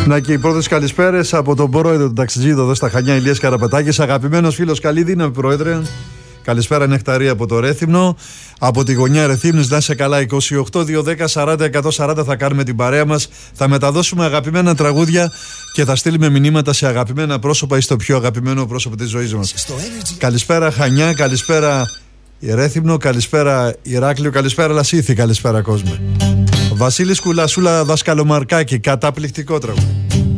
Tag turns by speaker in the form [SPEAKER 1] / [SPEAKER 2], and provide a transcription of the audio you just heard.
[SPEAKER 1] Να και οι πρώτες καλησπέρες από τον πρόεδρο του ταξιτζίδου εδώ στα Χανιά, Ηλίας Καραπετάκης. Αγαπημένος φίλος, καλή δύναμη πρόεδρε. Καλησπέρα Νεκταρία από το Ρέθυμνο. Από τη γωνιά Ρεθύμνης, να είσαι καλά. 28-210-40-140 θα κάνουμε την παρέα μας. Θα μεταδώσουμε αγαπημένα τραγούδια και θα στείλουμε μηνύματα σε αγαπημένα πρόσωπα ή στο πιο αγαπημένο πρόσωπο της ζωής μας. Καλησπέρα Χανιά, καλησπέρα Ρέθυμνο, καλησπέρα Ηράκλειο, καλησπέρα Λασίθι, καλησπέρα κόσμο. Βασίλης Κουλασούλα Δασκαλομαρκάκη, καταπληκτικό τραγούδι.